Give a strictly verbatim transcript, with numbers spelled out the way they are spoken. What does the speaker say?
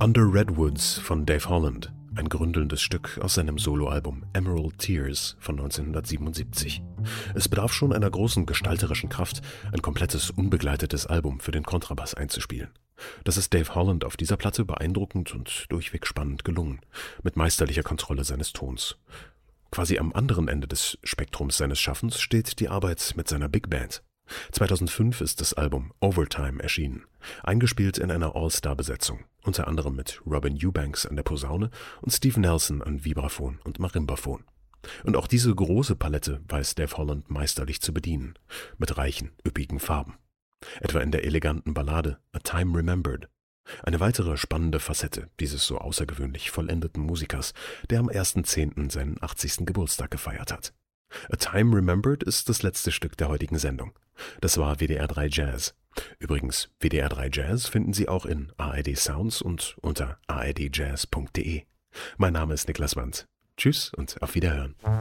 Under Redwoods von Dave Holland, ein gründelndes Stück aus seinem Soloalbum Emerald Tears von neunzehnhundertsiebenundsiebzig. Es bedarf schon einer großen gestalterischen Kraft, ein komplettes unbegleitetes Album für den Kontrabass einzuspielen. Das ist Dave Holland auf dieser Platte beeindruckend und durchweg spannend gelungen, mit meisterlicher Kontrolle seines Tons. Quasi am anderen Ende des Spektrums seines Schaffens steht die Arbeit mit seiner Big Band. zweitausendfünf ist das Album Overtime erschienen, eingespielt in einer All-Star-Besetzung, unter anderem mit Robin Eubanks an der Posaune und Steve Nelson an Vibraphon und Marimbaphon. Und auch diese große Palette weiß Dave Holland meisterlich zu bedienen, mit reichen, üppigen Farben. Etwa in der eleganten Ballade A Time Remembered. Eine weitere spannende Facette dieses so außergewöhnlich vollendeten Musikers, der am ersten zehnten seinen achtzigsten Geburtstag gefeiert hat. A Time Remembered ist das letzte Stück der heutigen Sendung. Das war W D R drei Jazz. Übrigens, W D R drei Jazz finden Sie auch in A R D Sounds und unter a r d jazz punkt d e. Mein Name ist Niklas Wandt. Tschüss und auf Wiederhören.